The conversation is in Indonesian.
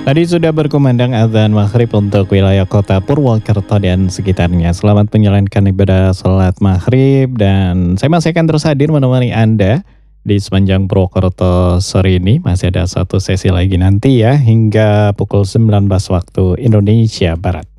Tadi sudah berkumandang azan maghrib untuk wilayah kota Purwokerto dan sekitarnya. Selamat menjalankan ibadah sholat maghrib dan saya masih akan terus hadir menemani Anda di sepanjang Purwokerto sore ini. Masih ada satu sesi lagi nanti ya hingga pukul 19 waktu Indonesia Barat.